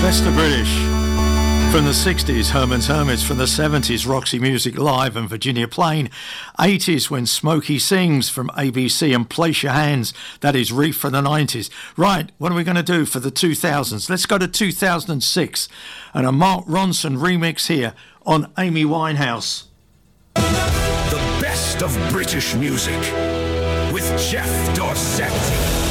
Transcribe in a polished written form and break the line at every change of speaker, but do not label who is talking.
Best of British. From the 60s, Herman's Hermits. From the 70s, Roxy Music Live and Virginia Plain. 80s, When Smokey Sings from ABC and Place Your Hands. That is Reef from the 90s. Right, what are we going to do for the 2000s? Let's go to 2006 and a Mark Ronson remix here on Amy Winehouse.
The best of British music with Jeff Dorset.